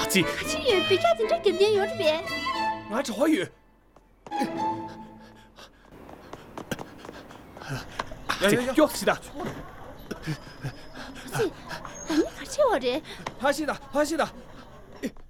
子。 青云被抓进这根边药这边。 俺找鱼。药是的。 是，你看这我这。 还是的，还是的。